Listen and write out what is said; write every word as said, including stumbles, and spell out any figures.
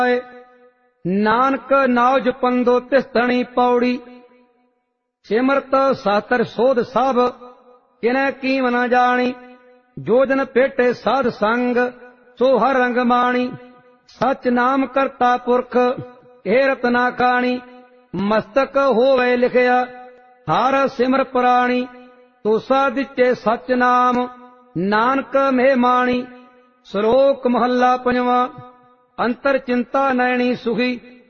नानक नाव जपंदो तिस्तणी पौड़ी। सिमरत सातर सोध सब किनै कीम न जानी। जोजन पेटे साध संग सो हर रंग माणी। सच नाम करता पुरख हेरत ना खाणी। मस्तक होवे लिखया हर सिमर प्राणी। तोसा दिचे सच नाम नानक मेहमानी। श्लोक महला पंजवा। अंतर चिंता नैणी सुखी